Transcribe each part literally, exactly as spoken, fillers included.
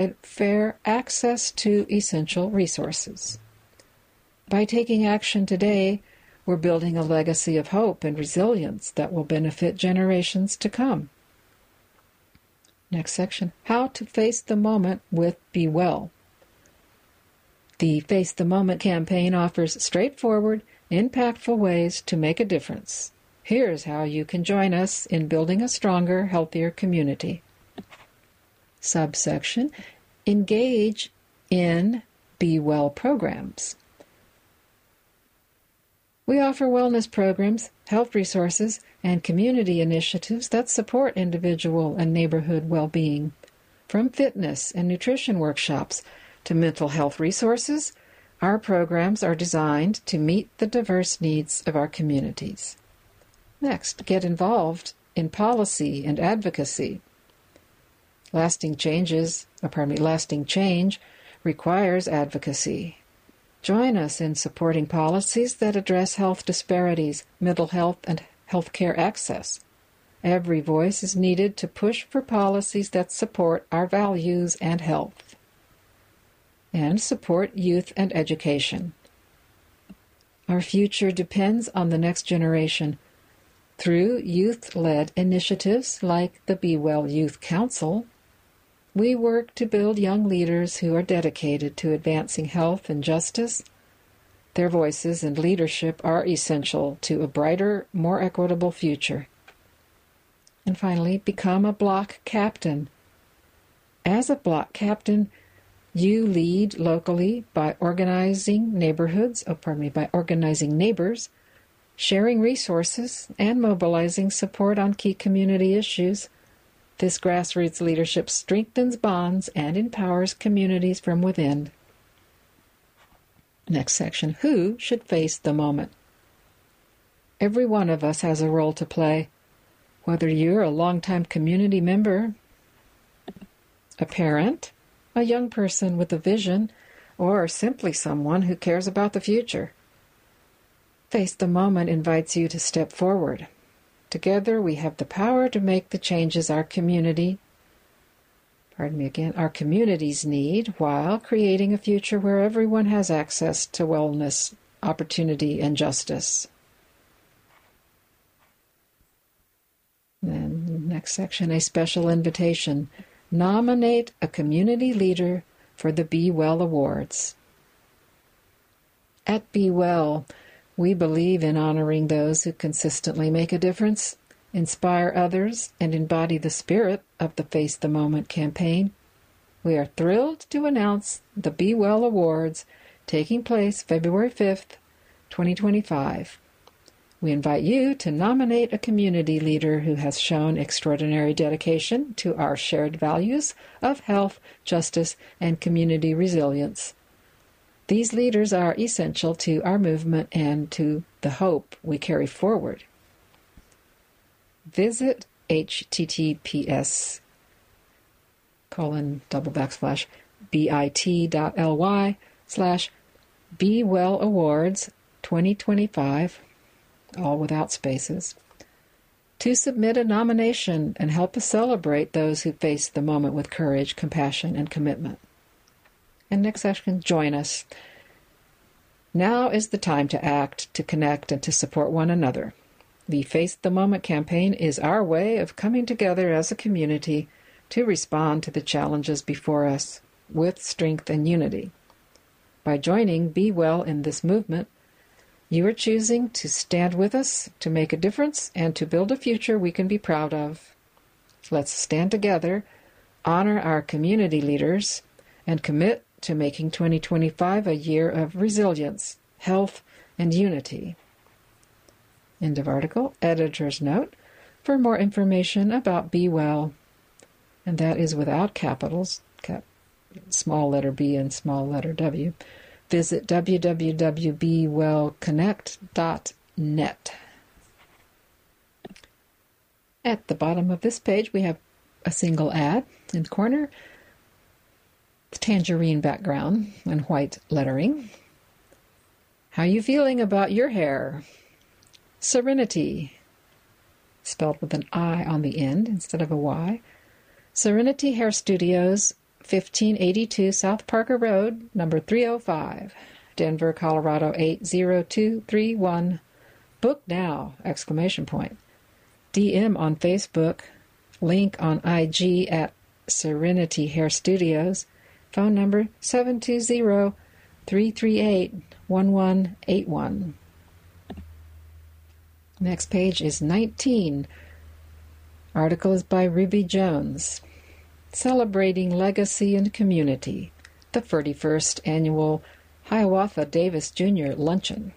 fair access to essential resources. By taking action today, we're building a legacy of hope and resilience that will benefit generations to come. Next section, how to face the moment with Be Well. The Face the Moment campaign offers straightforward, impactful ways to make a difference. Here's how you can join us in building a stronger, healthier community. Subsection, engage in Be Well programs. We offer wellness programs, health resources, and community initiatives that support individual and neighborhood well-being. From fitness and nutrition workshops to mental health resources, our programs are designed to meet the diverse needs of our communities. Next, get involved in policy and advocacy. Lasting changes, or pardon me, lasting change requires advocacy. Join us in supporting policies that address health disparities, mental health, and healthcare access. Every voice is needed to push for policies that support our values and health. And support youth and education. Our future depends on the next generation. Through youth-led initiatives like the Be Well Youth Council, we work to build young leaders who are dedicated to advancing health and justice. Their voices and leadership are essential to a brighter, more equitable future. And finally, become a block captain. As a block captain, you lead locally by organizing neighborhoods, oh, pardon me, by organizing neighbors, sharing resources, and mobilizing support on key community issues. This grassroots leadership strengthens bonds and empowers communities from within. Next section, who should face the moment? Every one of us has a role to play, whether you're a longtime community member, a parent, a young person with a vision, or simply someone who cares about the future. Face the Moment invites you to step forward. Together we have the power to make the changes our community, pardon me again, our communities need, while creating a future where everyone has access to wellness, opportunity, and justice. Then next section, a special invitation. Nominate a community leader for the Be Well Awards. At Be Well, we believe in honoring those who consistently make a difference, inspire others, and embody the spirit of the Face the Moment campaign. We are thrilled to announce the Be Well Awards taking place February fifth, twenty twenty-five. We invite you to nominate a community leader who has shown extraordinary dedication to our shared values of health, justice, and community resilience. These leaders are essential to our movement and to the hope we carry forward. Visit https colon double backslash bit.ly slash Be Well Awards twenty twenty-five, all without spaces, to submit a nomination and help us celebrate those who face the moment with courage, compassion, and commitment. And next section, join us. Now is the time to act, to connect, and to support one another. The Face the Moment campaign is our way of coming together as a community to respond to the challenges before us with strength and unity. By joining Be Well in this movement, you are choosing to stand with us, to make a difference, and to build a future we can be proud of. Let's stand together, honor our community leaders, and commit to making twenty twenty-five a year of resilience, health, and unity. End of article. Editor's note. For more information about Be Well, and that is without capitals, cap, small letter B and small letter W, visit w w w dot be well connect dot net. At the bottom of this page, we have a single ad in the corner, tangerine background and white lettering. How are you feeling about your hair? Serenity, spelled with an I on the end instead of a Y. Serenity Hair Studios fifteen eighty-two South Parker Road, number three oh five, Denver, Colorado eight zero two three one. Book now! Exclamation point. D M on Facebook. Link on I G at Serenity Hair Studios. Phone number seven two zero, three three eight, one one eight one. Next page is nineteen. Article is by Ruby Jones. Celebrating Legacy and Community, the forty-first Annual Hiawatha Davis Junior Luncheon.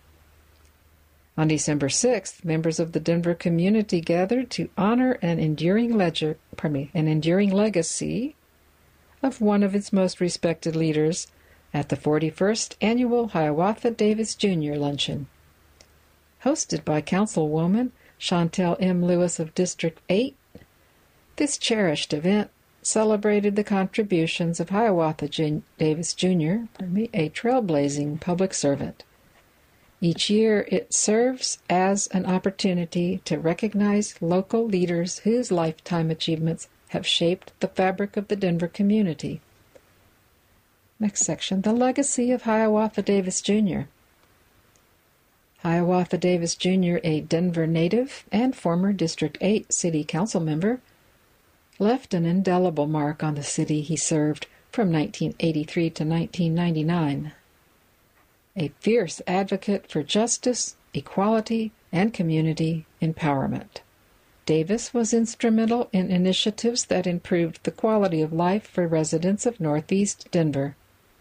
On December sixth, members of the Denver community gathered to honor an enduring ledger, pardon me, an enduring legacy of one of its most respected leaders at the forty-first Annual Hiawatha Davis Junior Luncheon. Hosted by Councilwoman Chantel M. Lewis of District eight, this cherished event celebrated the contributions of Hiawatha J- Davis Junior, pardon me, a trailblazing public servant. Each year, it serves as an opportunity to recognize local leaders whose lifetime achievements have shaped the fabric of the Denver community. Next section, the legacy of Hiawatha Davis Junior Hiawatha Davis Junior, a Denver native and former District eight City Council member, left an indelible mark on the city he served from nineteen eighty-three to nineteen ninety-nine. A fierce advocate for justice, equality, and community empowerment, Davis was instrumental in initiatives that improved the quality of life for residents of Northeast Denver.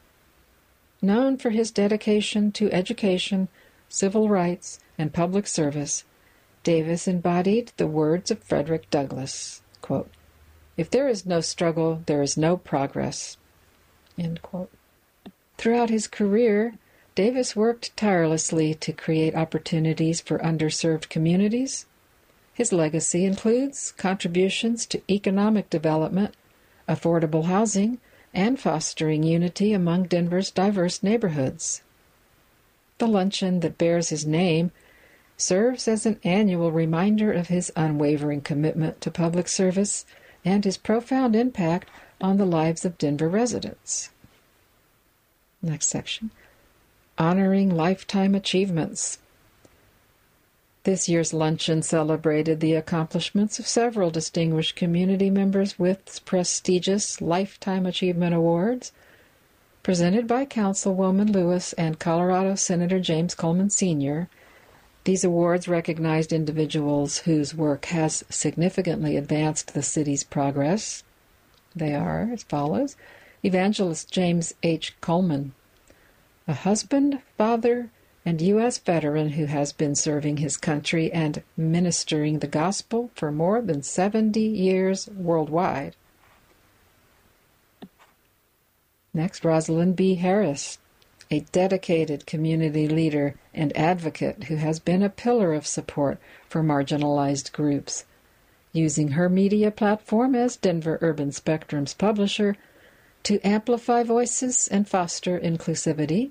Known for his dedication to education, civil rights, and public service, Davis embodied the words of Frederick Douglass, quote, "If there is no struggle, there is no progress." End quote. Throughout his career, Davis worked tirelessly to create opportunities for underserved communities. His legacy includes contributions to economic development, affordable housing, and fostering unity among Denver's diverse neighborhoods. The luncheon that bears his name serves as an annual reminder of his unwavering commitment to public service and his profound impact on the lives of Denver residents. Next section. Honoring Lifetime Achievements. This year's luncheon celebrated the accomplishments of several distinguished community members with prestigious Lifetime Achievement Awards, presented by Councilwoman Lewis and Colorado Senator James Coleman Senior These awards recognized individuals whose work has significantly advanced the city's progress. They are as follows: Evangelist James H. Coleman, a husband, father, and U S veteran who has been serving his country and ministering the gospel for more than seventy years worldwide. Next, Rosalind B. Harris, a dedicated community leader and advocate who has been a pillar of support for marginalized groups, using her media platform as Denver Urban Spectrum's publisher to amplify voices and foster inclusivity.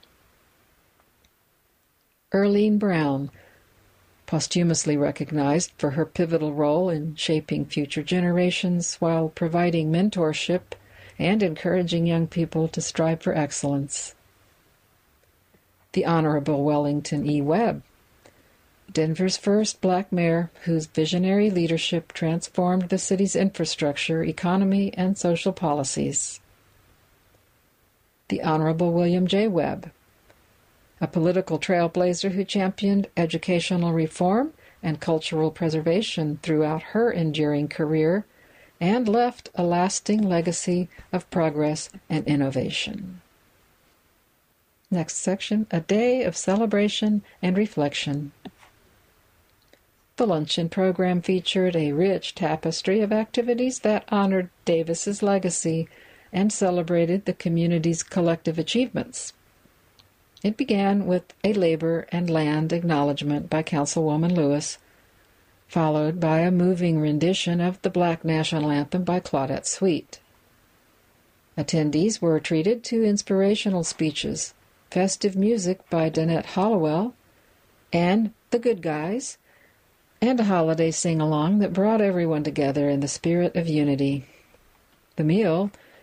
Earlene Brown, posthumously recognized for her pivotal role in shaping future generations while providing mentorship and encouraging young people to strive for excellence. The Honorable Wellington E. Webb, Denver's first black mayor whose visionary leadership transformed the city's infrastructure, economy, and social policies. The Honorable William J. Webb, a political trailblazer who championed educational reform and cultural preservation throughout her enduring career and left a lasting legacy of progress and innovation. Next section, a day of celebration and reflection. The luncheon program featured a rich tapestry of activities that honored Davis's legacy and celebrated the community's collective achievements. It began with a labor and land acknowledgement by Councilwoman Lewis, followed by a moving rendition of the Black National Anthem by Claudette Sweet. Attendees were treated to inspirational speeches, festive music by Danette Hollowell, and The Good Guys, and a holiday sing-along that brought everyone together in the spirit of unity. The meal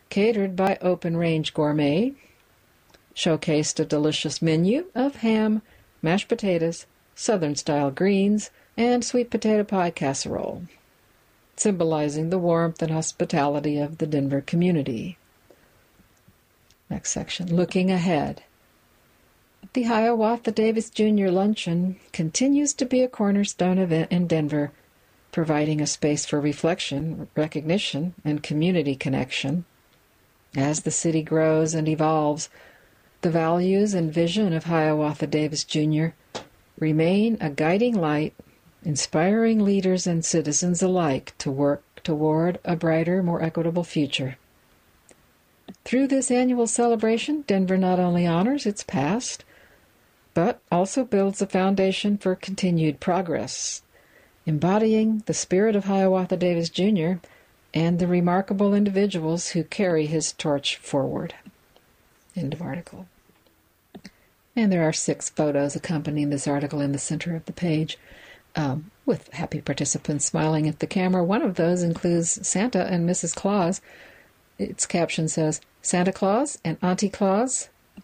catered by Open Range Gourmet, showcased a delicious menu of ham, mashed potatoes, Southern-style greens, and sweet potato pie casserole, symbolizing the warmth and hospitality of the Denver community. Next section, looking ahead. The Hiawatha Davis Junior Luncheon continues to be a cornerstone event in Denver, providing a space for reflection, recognition, and community connection. As the city grows and evolves, the values and vision of Hiawatha Davis Junior remain a guiding light, inspiring leaders and citizens alike to work toward a brighter, more equitable future. Through this annual celebration, Denver not only honors its past, but also builds a foundation for continued progress, embodying the spirit of Hiawatha Davis Junior and the remarkable individuals who carry his torch forward. End of article. And there are six photos accompanying this article in the center of the page, um, with happy participants smiling at the camera. One of those includes Santa and Missus Claus. Its caption says, Santa Claus and Auntie Claus,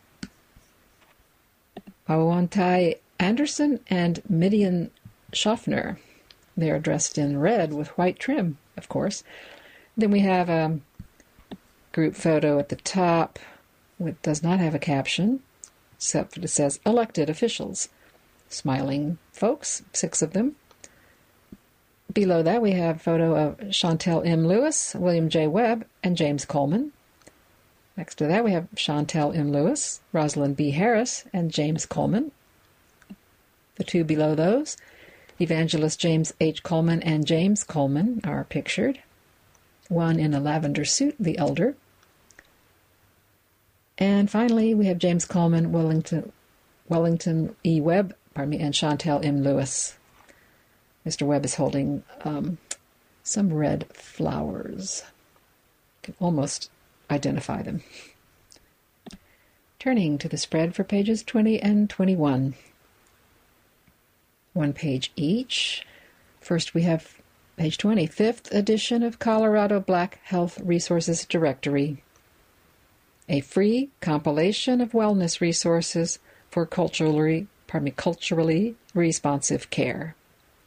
Awantai Anderson and Midian Schaffner. They are dressed in red with white trim, of course. Then we have a group photo at the top, which does not have a caption, except that it says elected officials. Smiling folks, six of them. Below that we have a photo of Chantel M. Lewis, William J. Webb, and James Coleman. Next to that we have Chantel M. Lewis, Rosalind B. Harris, and James Coleman. The two below those, Evangelist James H. Coleman and James Coleman, are pictured. One in a lavender suit, the elder. And finally, we have James Coleman, Wellington, Wellington E. Webb, pardon me, and Chantel M. Lewis. Mister Webb is holding um, some red flowers. You can almost identify them. Turning to the spread for pages twenty and twenty-one. One page each. First we have page twenty, fifth edition of Colorado Black Health Resources Directory. A free compilation of wellness resources for culturally, pardon me, culturally responsive care.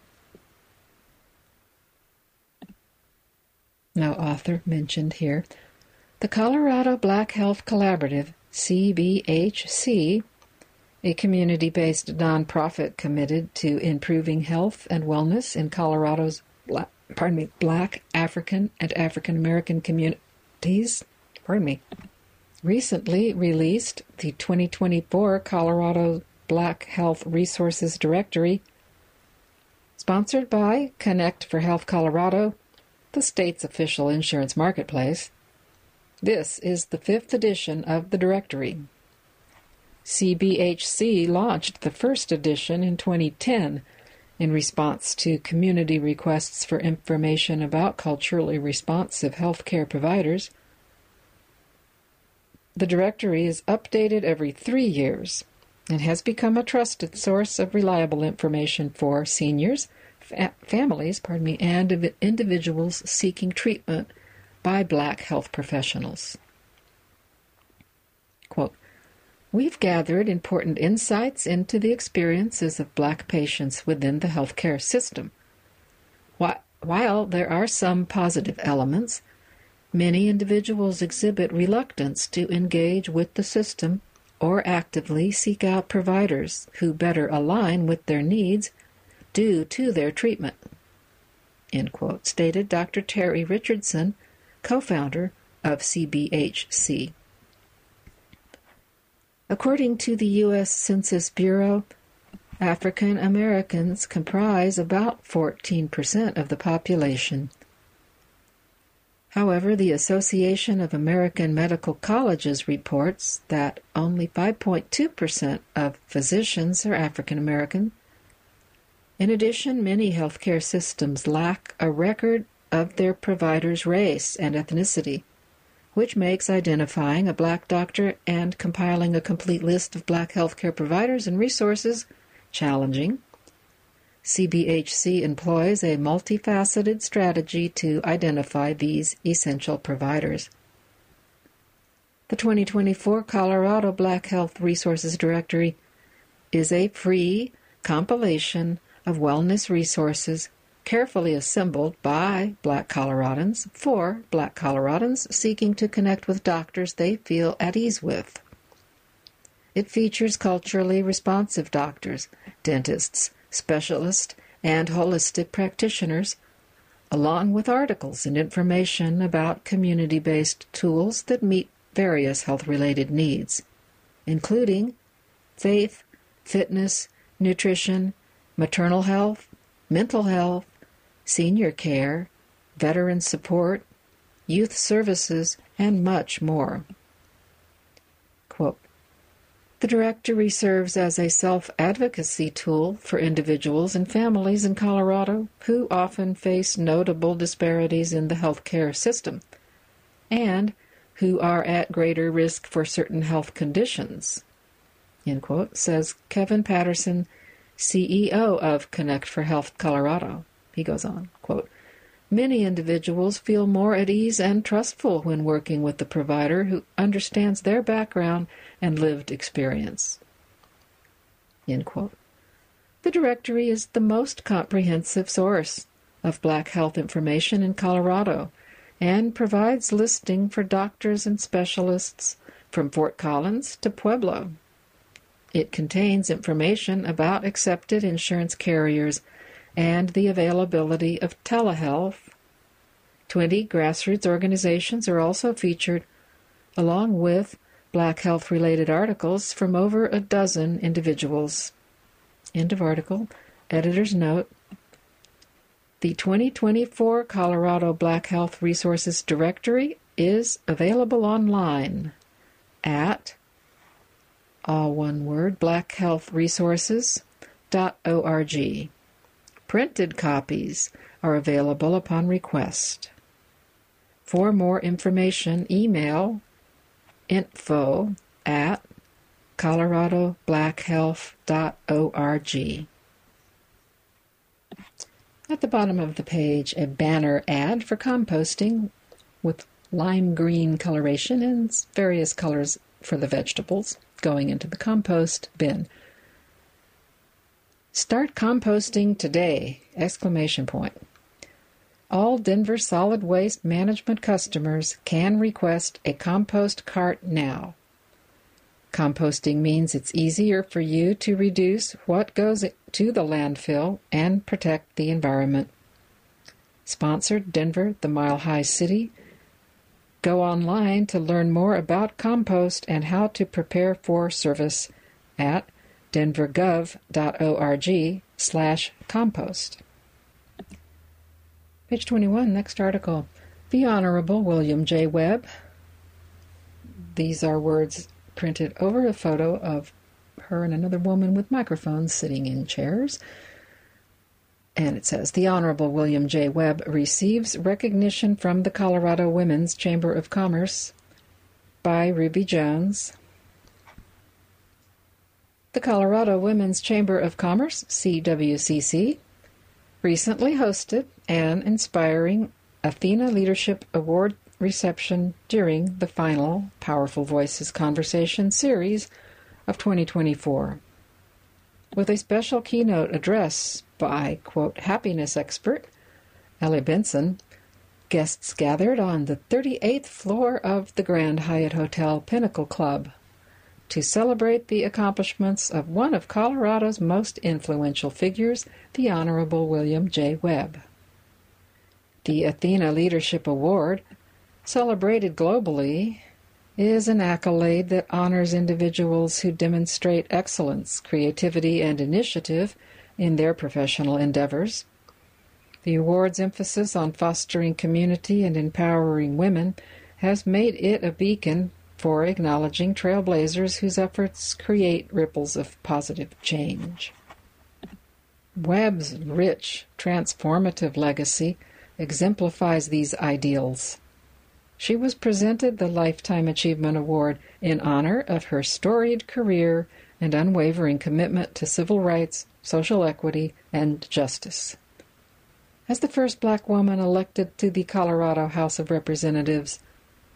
No author mentioned here. The Colorado Black Health Collaborative, C B H C, a community-based nonprofit committed to improving health and wellness in Colorado's black, pardon me, Black, African, and African American communities, pardon me, recently released the twenty twenty-four Colorado Black Health Resources Directory, sponsored by Connect for Health Colorado, the state's official insurance marketplace. This is the fifth edition of the directory. C B H C launched the first edition in twenty ten in response to community requests for information about culturally responsive healthcare providers. The directory is updated every three years and has become a trusted source of reliable information for seniors, fa- families, pardon me, and individuals seeking treatment by Black health professionals. Quote, we've gathered important insights into the experiences of Black patients within the healthcare system. While there are some positive elements, many individuals exhibit reluctance to engage with the system or actively seek out providers who better align with their needs due to their treatment. End quote, stated Doctor Terry Richardson, co-founder of C B H C. According to the U S Census Bureau, African Americans comprise about fourteen percent of the population. However, the Association of American Medical Colleges reports that only five point two percent of physicians are African American. In addition, many healthcare systems lack a record of their provider's race and ethnicity, which makes identifying a Black doctor and compiling a complete list of Black healthcare providers and resources challenging. C B H C employs a multifaceted strategy to identify these essential providers. The twenty twenty-four Colorado Black Health Resources Directory is a free compilation of wellness resources carefully assembled by Black Coloradans for Black Coloradans seeking to connect with doctors they feel at ease with. It features culturally responsive doctors, dentists, specialists, and holistic practitioners, along with articles and information about community-based tools that meet various health-related needs, including faith, fitness, nutrition, maternal health, mental health, senior care, veteran support, youth services, and much more. Quote, the directory serves as a self-advocacy tool for individuals and families in Colorado who often face notable disparities in the healthcare system and who are at greater risk for certain health conditions, end quote, says Kevin Patterson, C E O of Connect for Health Colorado. He goes on, quote, many individuals feel more at ease and trustful when working with the provider who understands their background and lived experience, end quote. The directory is the most comprehensive source of Black health information in Colorado and provides listing for doctors and specialists from Fort Collins to Pueblo. It contains information about accepted insurance carriers and the availability of telehealth. Twenty grassroots organizations are also featured, along with Black health-related articles from over a dozen individuals. End of article. Editor's note. The twenty twenty-four Colorado Black Health Resources Directory is available online at, all one word, black health resources dot org. Printed copies are available upon request. For more information, email info at colorado black health dot org. At the bottom of the page, a banner ad for composting with lime green coloration and various colors for the vegetables going into the compost bin. Start composting today! Exclamation point. All Denver solid waste management customers can request a compost cart now. Composting means it's easier for you to reduce what goes to the landfill and protect the environment. Sponsored Denver, the Mile High City. Go online to learn more about compost and how to prepare for service at denvergov dot org slash compost. Page twenty-one, next article. The Honorable William J. Webb. These are words printed over a photo of her and another woman with microphones sitting in chairs. And it says, the Honorable William J. Webb receives recognition from the Colorado Women's Chamber of Commerce by Ruby Jones. The Colorado Women's Chamber of Commerce, C W C C, recently hosted an inspiring Athena Leadership Award reception during the final Powerful Voices Conversation series of twenty twenty-four. With a special keynote address by, quote, happiness expert Ellie Benson, guests gathered on the thirty-eighth floor of the Grand Hyatt Hotel Pinnacle Club to celebrate the accomplishments of one of Colorado's most influential figures, the Honorable William J. Webb. The Athena Leadership Award, celebrated globally, is an accolade that honors individuals who demonstrate excellence, creativity, and initiative in their professional endeavors. The award's emphasis on fostering community and empowering women has made it a beacon for acknowledging trailblazers whose efforts create ripples of positive change. Webb's rich, transformative legacy exemplifies these ideals. She was presented the Lifetime Achievement Award in honor of her storied career and unwavering commitment to civil rights, social equity, and justice. As the first black woman elected to the Colorado House of Representatives,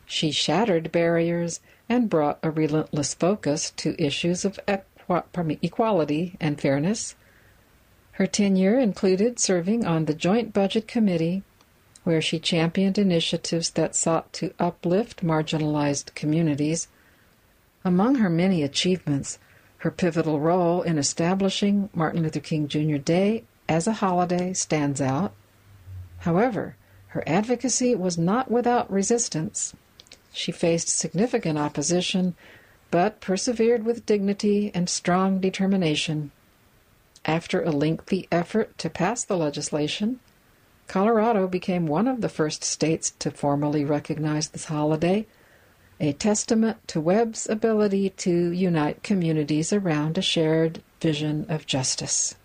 She shattered barriers and brought a relentless focus to issues of equ- equality and fairness. Her tenure included serving on the Joint Budget Committee, where she championed initiatives that sought to uplift marginalized communities. Among her many achievements, her pivotal role in establishing Martin Luther King Junior Day as a holiday stands out. However, her advocacy was not without resistance. She faced significant opposition, but persevered with dignity and strong determination. After a lengthy effort to pass the legislation, Colorado became one of the first states to formally recognize this holiday, a testament to Webb's ability to unite communities around a shared vision of justice.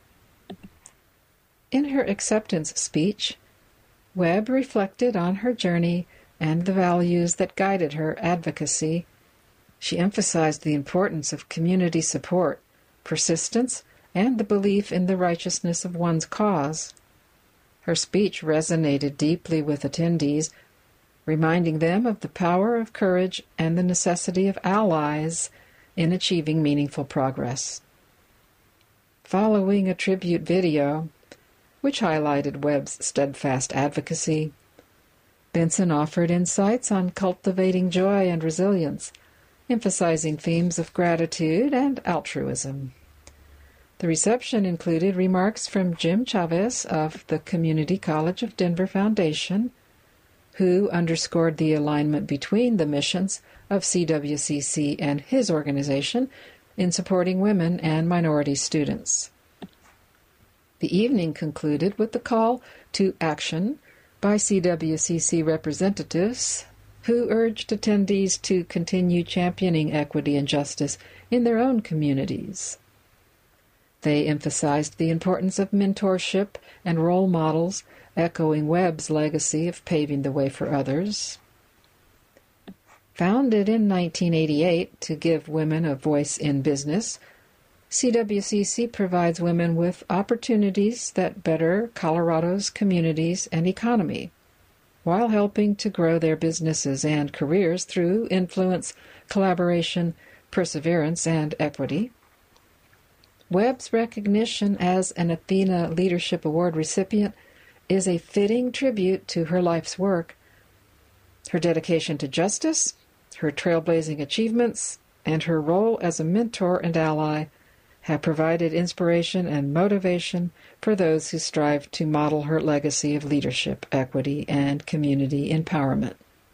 In her acceptance speech, Webb reflected on her journey and the values that guided her advocacy. She emphasized the importance of community support, persistence, and the belief in the righteousness of one's cause. Her speech resonated deeply with attendees, reminding them of the power of courage and the necessity of allies in achieving meaningful progress. Following a tribute video, which highlighted Webb's steadfast advocacy, Benson offered insights on cultivating joy and resilience, emphasizing themes of gratitude and altruism. The reception included remarks from Jim Chavez of the Community College of Denver Foundation, who underscored the alignment between the missions of C W C C and his organization in supporting women and minority students. The evening concluded with the call to action by C W C C representatives who urged attendees to continue championing equity and justice in their own communities. They emphasized the importance of mentorship and role models, echoing Webb's legacy of paving the way for others. Founded in nineteen eighty-eight to give women a voice in business, C W C C provides women with opportunities that better Colorado's communities and economy, while helping to grow their businesses and careers through influence, collaboration, perseverance, and equity. Webb's recognition as an Athena Leadership Award recipient is a fitting tribute to her life's work. Her dedication to justice, her trailblazing achievements, and her role as a mentor and ally have provided inspiration and motivation for those who strive to model her legacy of leadership, equity, and community empowerment.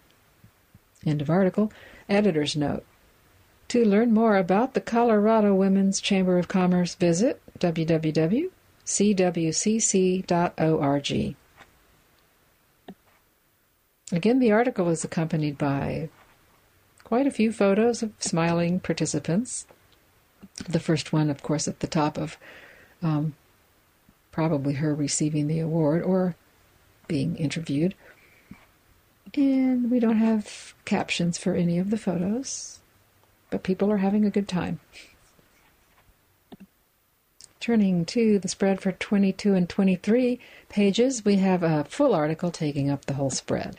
End of article. Editor's note. To learn more about the Colorado Women's Chamber of Commerce, visit w w w dot c w c c dot org. Again, the article is accompanied by quite a few photos of smiling participants. The first one, of course, at the top of um, probably her receiving the award or being interviewed. And we don't have captions for any of the photos, but people are having a good time. Turning to the spread for twenty-two and twenty-three pages, we have a full article taking up the whole spread.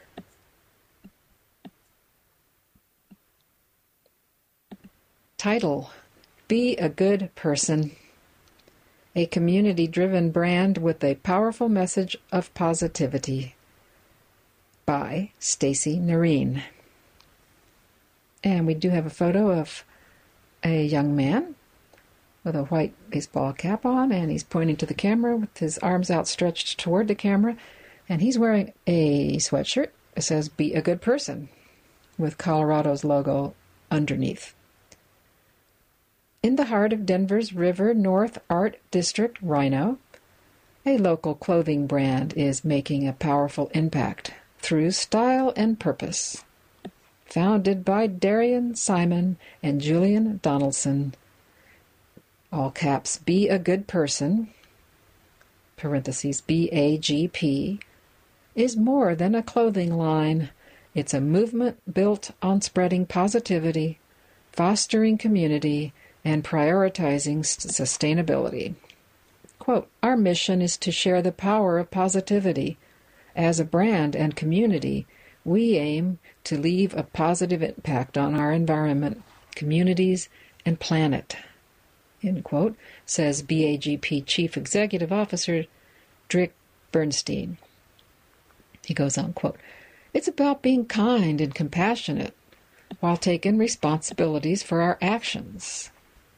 Title: Be a Good Person. A community-driven brand with a powerful message of positivity. By Stacy Nareen. And we do have a photo of a young man with a white baseball cap on, and he's pointing to the camera with his arms outstretched toward the camera, and he's wearing a sweatshirt that says, Be a Good Person, with Colorado's logo underneath. In the heart of Denver's River North Art District, RiNo, a local clothing brand is making a powerful impact through style and purpose. Founded by Darian Simon and Julian Donaldson, all caps, Be a Good Person, parentheses, B A G P, is more than a clothing line. It's a movement built on spreading positivity, fostering community, and prioritizing sustainability. Quote, Our mission is to share the power of positivity. As a brand and community, we aim to leave a positive impact on our environment, communities, and planet, end quote, says B A G P Chief Executive Officer Drick Bernstein. He goes on, quote, "It's about being kind and compassionate while taking responsibilities for our actions."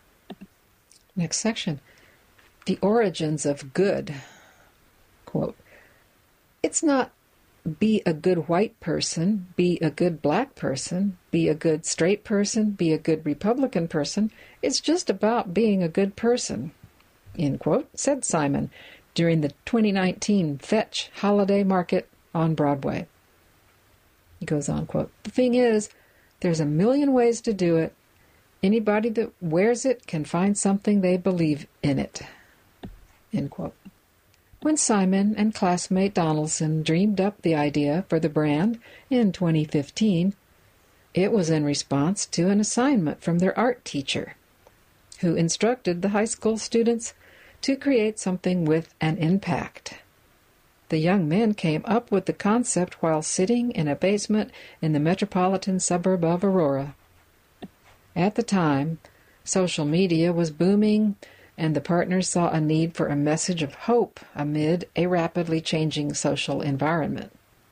Next section, the origins of good. Quote, "It's not be a good white person, be a good black person, be a good straight person, be a good Republican person. It's just about being a good person," end quote, said Simon during the twenty nineteen Fetch Holiday Market on Broadway. He goes on, quote, "The thing is, there's a million ways to do it. Anybody that wears it can find something they believe in it," end quote. When Simon and classmate Donaldson dreamed up the idea for the brand in twenty fifteen, it was in response to an assignment from their art teacher, who instructed the high school students to create something with an impact. The young men came up with the concept while sitting in a basement in the metropolitan suburb of Aurora. At the time, social media was booming, and the partners saw a need for a message of hope amid a rapidly changing social environment.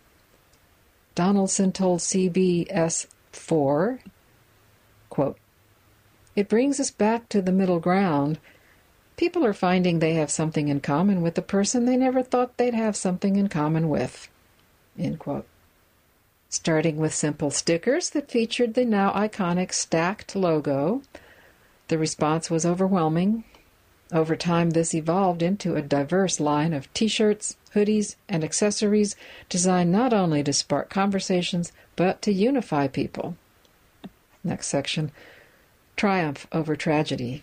Donaldson told C B S four, quote, "It brings us back to the middle ground. People are finding they have something in common with the person they never thought they'd have something in common with," end quote. Starting with simple stickers that featured the now iconic stacked logo, the response was overwhelming. Over time, this evolved into a diverse line of T-shirts, hoodies, and accessories designed not only to spark conversations, but to unify people. Next section, triumph over tragedy.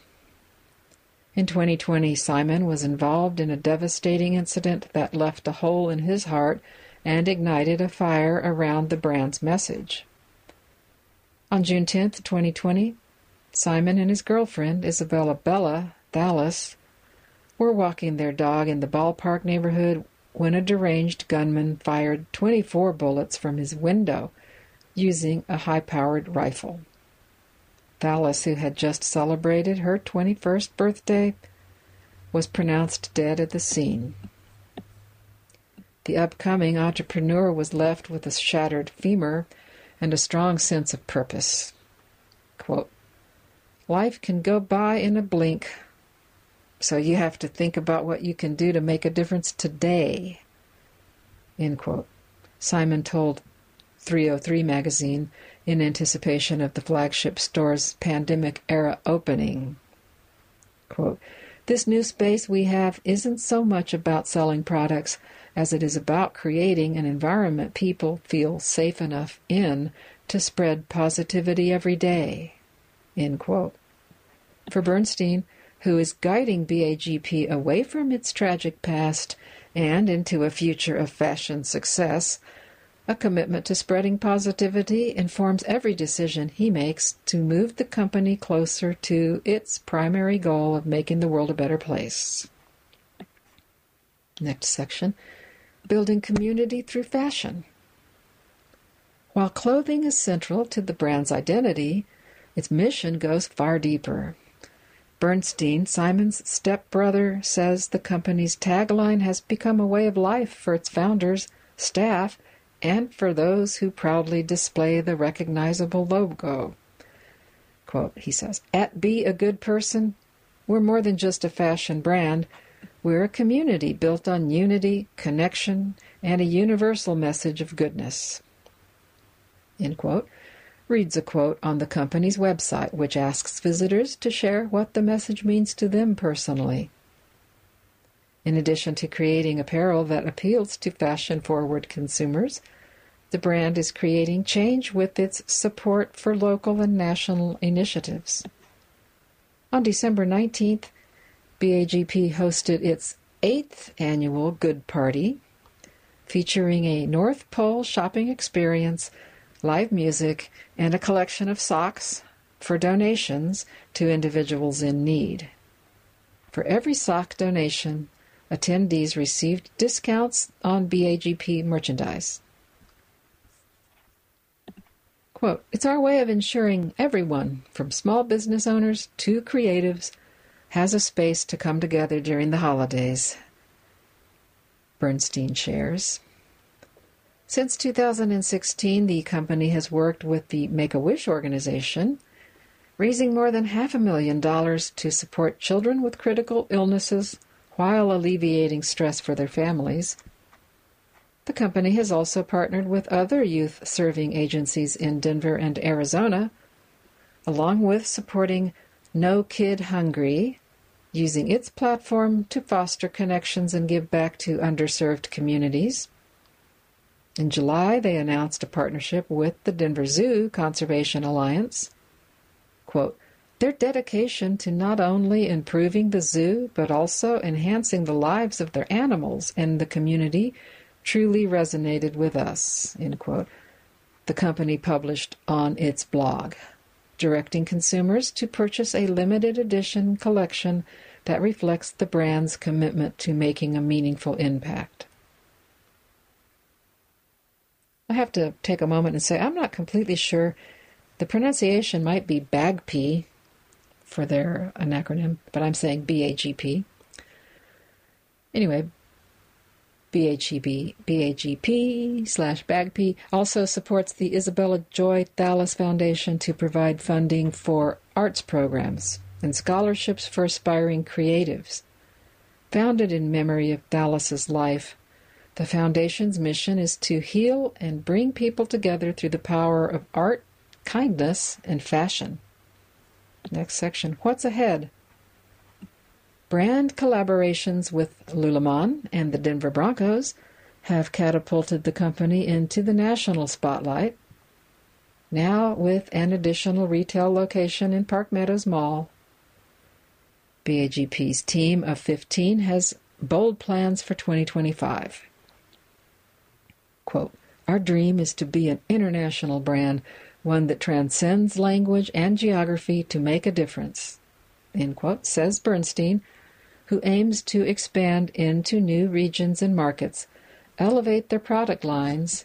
In twenty twenty, Simon was involved in a devastating incident that left a hole in his heart and ignited a fire around the brand's message. On June tenth, twenty twenty, Simon and his girlfriend, Isabella Bella Dallas, were walking their dog in the ballpark neighborhood when a deranged gunman fired twenty-four bullets from his window using a high-powered rifle. Dallas, who had just celebrated her twenty-first birthday, was pronounced dead at the scene. The upcoming entrepreneur was left with a shattered femur and a strong sense of purpose. Quote, "Life can go by in a blink, so you have to think about what you can do to make a difference today," end quote, Simon told three oh three magazine in anticipation of the flagship store's pandemic-era opening. Quote, "This new space we have isn't so much about selling products as it is about creating an environment people feel safe enough in to spread positivity every day," end quote. For Bernstein, who is guiding B A G P away from its tragic past and into a future of fashion success, a commitment to spreading positivity informs every decision he makes to move the company closer to its primary goal of making the world a better place. Next section, building community through fashion. While clothing is central to the brand's identity, its mission goes far deeper. Bernstein, Simon's stepbrother, says the company's tagline has become a way of life for its founders, staff, and for those who proudly display the recognizable logo. Quote, he says, "At Be a Good Person, we're more than just a fashion brand. We're a community built on unity, connection, and a universal message of goodness." End quote. Reads a quote on the company's website, which asks visitors to share what the message means to them personally. In addition to creating apparel that appeals to fashion-forward consumers, the brand is creating change with its support for local and national initiatives. On December nineteenth, B A G P hosted its eighth annual Good Party, featuring a North Pole shopping experience, live music, and a collection of socks for donations to individuals in need. For every sock donation, attendees received discounts on B A G P merchandise. Quote, "It's our way of ensuring everyone, from small business owners to creatives, has a space to come together during the holidays," Bernstein shares. Since two thousand sixteen, the company has worked with the Make-A-Wish organization, raising more than half a million dollars to support children with critical illnesses while alleviating stress for their families. The company has also partnered with other youth-serving agencies in Denver and Arizona, along with supporting No Kid Hungry, using its platform to foster connections and give back to underserved communities. In July, they announced a partnership with the Denver Zoo Conservation Alliance. Quote, "Their dedication to not only improving the zoo, but also enhancing the lives of their animals and the community truly resonated with us," end quote. The company published on its blog, directing consumers to purchase a limited edition collection that reflects the brand's commitment to making a meaningful impact. I have to take a moment and say I'm not completely sure. The pronunciation might be BAGP for their an acronym, but I'm saying B A G P. Anyway, B A G B, B A G P slash BAGP also supports the Isabella Joy Thallas Foundation to provide funding for arts programs and scholarships for aspiring creatives. Founded in memory of Thallas's life, the foundation's mission is to heal and bring people together through the power of art, kindness, and fashion. Next section, what's ahead? Brand collaborations with Lululemon and the Denver Broncos have catapulted the company into the national spotlight, now with an additional retail location in Park Meadows Mall. B A G P's team of fifteen has bold plans for twenty twenty-five. Quote, "Our dream is to be an international brand, one that transcends language and geography to make a difference," end quote, says Bernstein, who aims to expand into new regions and markets, elevate their product lines,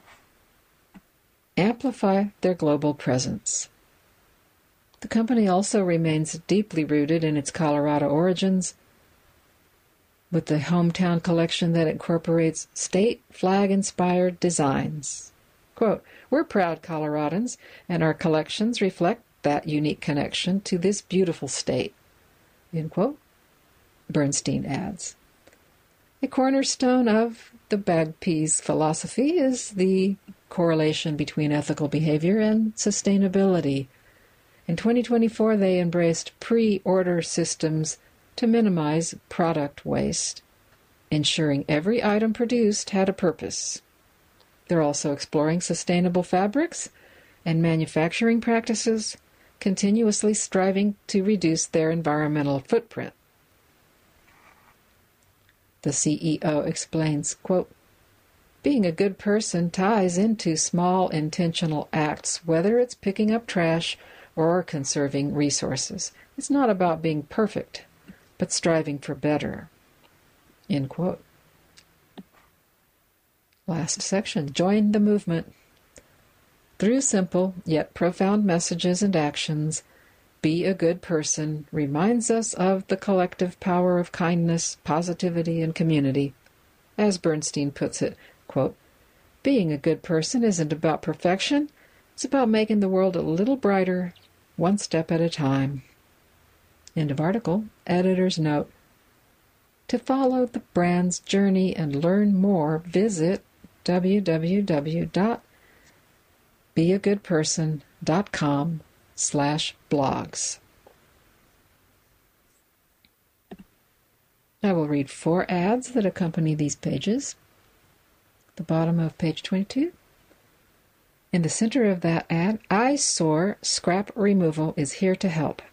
amplify their global presence. The company also remains deeply rooted in its Colorado origins, with the hometown collection that incorporates state flag-inspired designs. Quote, "We're proud Coloradans, and our collections reflect that unique connection to this beautiful state," end quote. Bernstein adds. A cornerstone of the BAGP's philosophy is the correlation between ethical behavior and sustainability. In twenty twenty-four, they embraced pre-order systems to minimize product waste, ensuring every item produced had a purpose. They're also exploring sustainable fabrics and manufacturing practices, continuously striving to reduce their environmental footprint. The C E O explains, quote, "Being a good person ties into small intentional acts, whether it's picking up trash or conserving resources. It's not about being perfect, but striving for better," end quote. Last section, join the movement. Through simple yet profound messages and actions, Be a Good Person reminds us of the collective power of kindness, positivity, and community. As Bernstein puts it, quote, "Being a good person isn't about perfection. It's about making the world a little brighter, one step at a time." End of article. Editor's note. To follow the brand's journey and learn more, visit w w w dot be a good person dot com slash blogs. I will read four ads that accompany these pages. The bottom of page twenty-two. In the center of that ad, Eyesore Scrap Removal is here to help.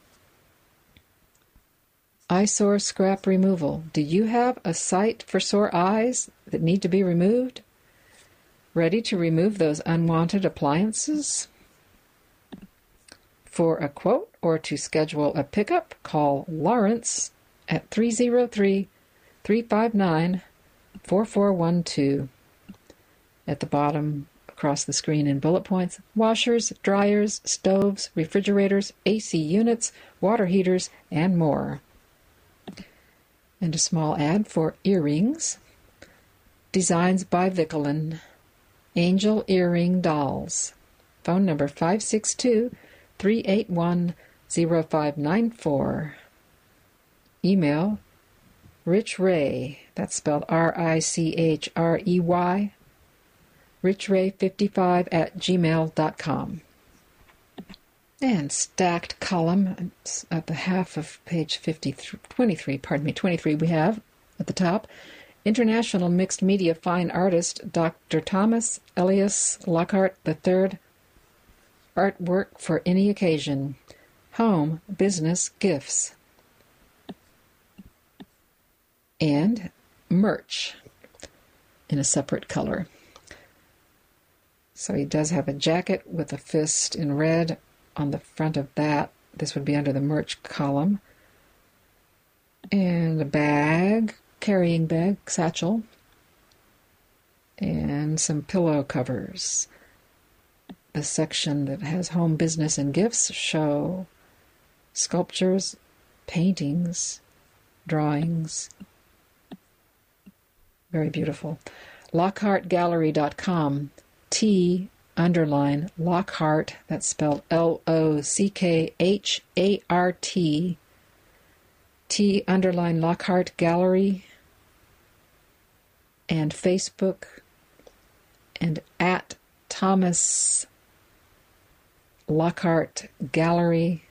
Eyesore Scrap Removal. Do you have a sight for sore eyes that need to be removed? Ready to remove those unwanted appliances? For a quote or to schedule a pickup, call Lawrence at three oh three, three five nine, four four one two. At the bottom, across the screen in bullet points, washers, dryers, stoves, refrigerators, A C units, water heaters, and more. And a small ad for earrings. Designs by Vickelin. Angel Earring Dolls. Phone number five six two, three eight one, zero five nine four. Email Rich Ray, that's spelled R I C H R E Y, richray fifty-five at gmail dot com. And stacked column at the half of page fifty-three, twenty-three, pardon me, twenty-three we have at the top. International Mixed Media Fine Artist Doctor Thomas Elias Lockhart the third. Artwork for any occasion. Home, business, gifts. And merch in a separate color. So he does have a jacket with a fist in red on the front of that. This would be under the merch column. And a bag, carrying bag, satchel. And some pillow covers. The section that has home, business, and gifts show sculptures, paintings, drawings. Very beautiful. Lockhart Gallery dot com. T underline Lockhart, that's spelled L O C K H A R T. T underline Lockhart Gallery. And Facebook. And at Thomas Lockhart Gallery.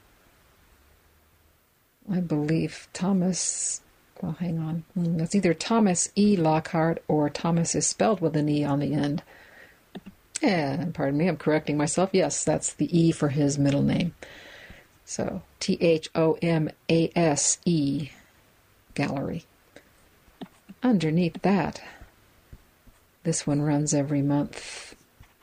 I believe Thomas... Well, hang on. It's either Thomas E. Lockhart or Thomas is spelled with an E on the end. And, pardon me, I'm correcting myself. Yes, that's the E for his middle name. So, T H O M A S E, Gallery. Underneath that, this one runs every month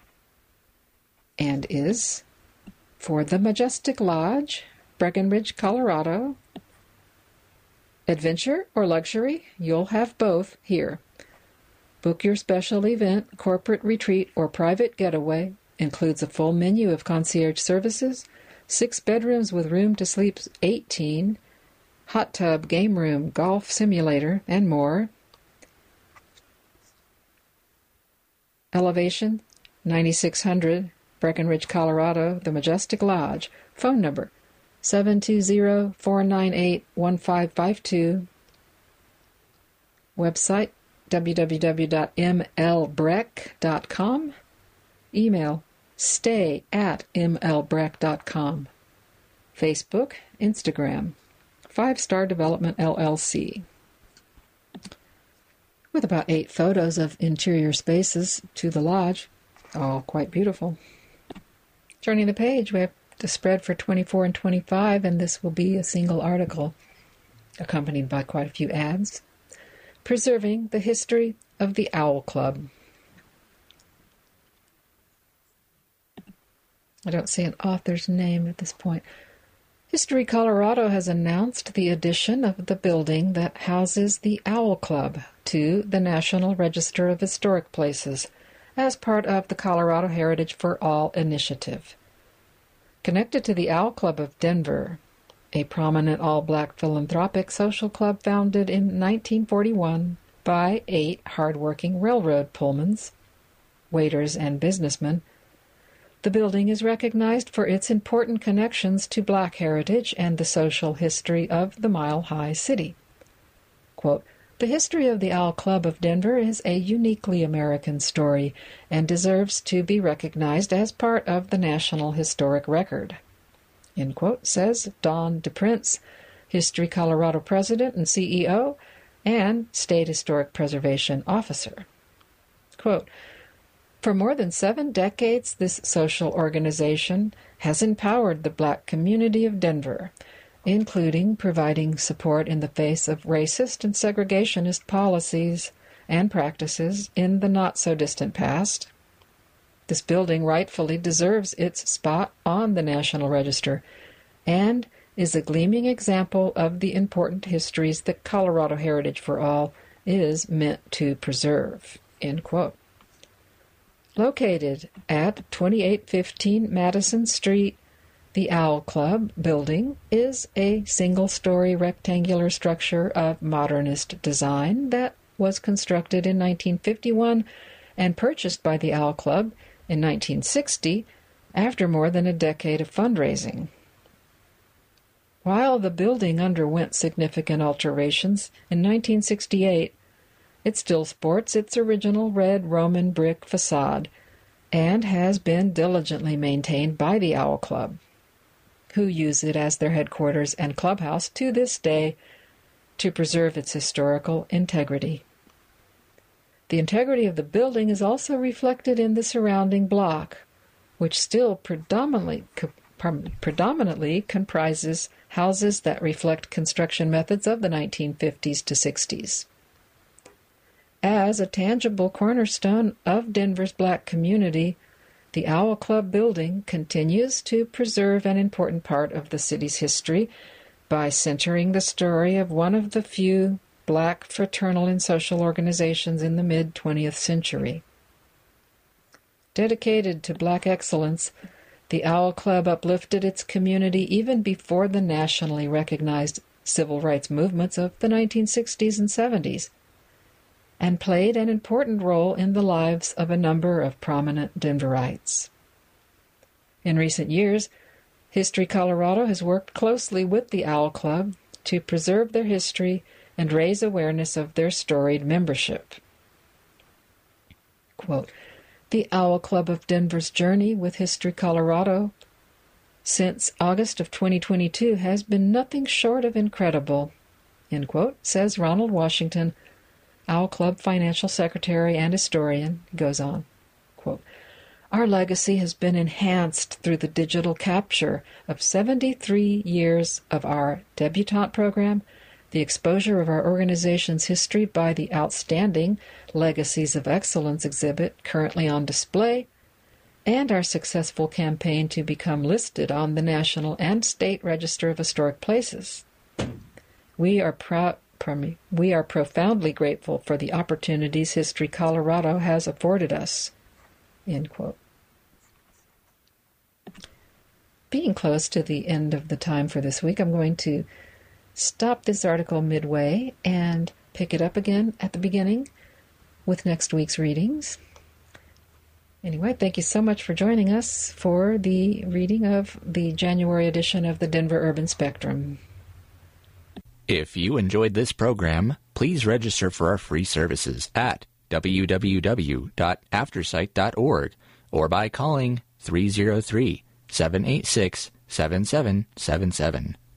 and is for the Majestic Lodge, Breckenridge, Colorado. Adventure or luxury? You'll have both here. Book your special event, corporate retreat, or private getaway. Includes a full menu of concierge services, six bedrooms with room to sleep eighteen, hot tub, game room, golf simulator, and more. Elevation, ninety-six hundred, Breckenridge, Colorado, the Majestic Lodge. Phone number, seven two zero, four nine eight, one five five two. Website, w w w dot m l breck dot com. Email, stay at m l breck dot com. Facebook, Instagram, Five Star Development L L C. With about eight photos of interior spaces to the lodge, all quite beautiful. Turning the page, we have the spread for twenty-four and twenty-five, and this will be a single article accompanied by quite a few ads. Preserving the History of the Owl Club. I don't see an author's name at this point. History Colorado has announced the addition of the building that houses the Owl Club to the National Register of Historic Places as part of the Colorado Heritage for All initiative. Connected to the Owl Club of Denver, a prominent all-black philanthropic social club founded in nineteen forty-one by eight hard-working railroad pullmans, waiters, and businessmen, the building is recognized for its important connections to black heritage and the social history of the Mile High City. Quote, "The history of the Owl Club of Denver is a uniquely American story and deserves to be recognized as part of the National Historic Record," end quote, says Don DePrince, History Colorado President and C E O and State Historic Preservation Officer. Quote, "For more than seven decades, this social organization has empowered the black community of Denver, including providing support in the face of racist and segregationist policies and practices in the not-so-distant past. This building rightfully deserves its spot on the National Register and is a gleaming example of the important histories that Colorado Heritage for All is meant to preserve," end quote. Located at twenty-eight fifteen Madison Street, the Owl Club building is a single-story rectangular structure of modernist design that was constructed in nineteen fifty-one and purchased by the Owl Club in nineteen sixty after more than a decade of fundraising. While the building underwent significant alterations in nineteen sixty-eight, it still sports its original red Roman brick facade and has been diligently maintained by the Owl Club, who use it as their headquarters and clubhouse to this day to preserve its historical integrity. The integrity of the building is also reflected in the surrounding block, which still predominantly, predominantly comprises houses that reflect construction methods of the nineteen fifties to sixties. As a tangible cornerstone of Denver's Black community, the Owl Club building continues to preserve an important part of the city's history by centering the story of one of the few Black fraternal and social organizations in the mid-twentieth century. Dedicated to Black excellence, the Owl Club uplifted its community even before the nationally recognized civil rights movements of the nineteen sixties and seventies, and played an important role in the lives of a number of prominent Denverites. In recent years, History Colorado has worked closely with the Owl Club to preserve their history and raise awareness of their storied membership. Quote, "The Owl Club of Denver's journey with History Colorado since August of twenty twenty-two has been nothing short of incredible," end quote, says Ronald Washington, Owl Club financial secretary and historian. Goes on, quote, "Our legacy has been enhanced through the digital capture of seventy-three years of our debutante program, the exposure of our organization's history by the outstanding Legacies of Excellence exhibit currently on display, and our successful campaign to become listed on the National and State Register of Historic Places. We are proud We are profoundly grateful for the opportunities History Colorado has afforded us." End quote. Being close to the end of the time for this week, I'm going to stop this article midway and pick it up again at the beginning with next week's readings. Anyway, thank you so much for joining us for the reading of the January edition of the Denver Urban Spectrum. If you enjoyed this program, please register for our free services at w w w dot aftersight dot org or by calling three oh three, seven eight six, seven seven seven seven.